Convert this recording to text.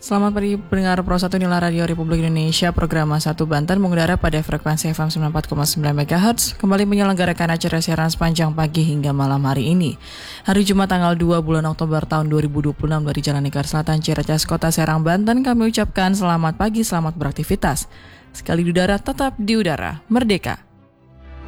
Selamat pagi pendengar Pro 1 inilah Radio Republik Indonesia, program 1 Banten mengudara pada frekuensi FM 94,9 MHz, kembali menyelenggarakan acara siaran sepanjang pagi hingga malam hari ini. Hari Jumat tanggal 2 bulan Oktober tahun 2026 dari Jalan Nikar Selatan, Ciracas, Kota Serang, Banten, kami ucapkan selamat pagi, selamat beraktivitas. Sekali di udara, tetap di udara, merdeka.